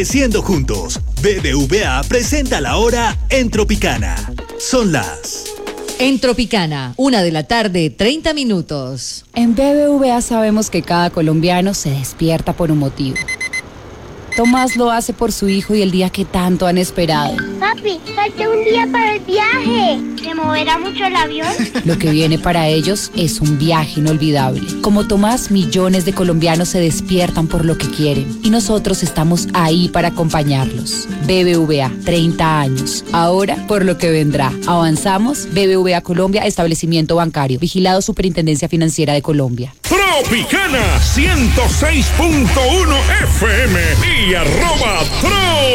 Siendo juntos, BBVA presenta la hora en Tropicana. Son las... En Tropicana, 1:30 p.m. En BBVA sabemos que cada colombiano se despierta por un motivo. Tomás lo hace por su hijo y el día que tanto han esperado. Papi, falta un día para el viaje. ¿Se moverá mucho el avión? Lo que viene para ellos es un viaje inolvidable. Como Tomás, millones de colombianos se despiertan por lo que quieren y nosotros estamos ahí para acompañarlos. BBVA, 30 años. Ahora, por lo que vendrá. Avanzamos. BBVA Colombia, establecimiento bancario. Vigilado Superintendencia Financiera de Colombia. Tropicana 106.1 FM y @Tro.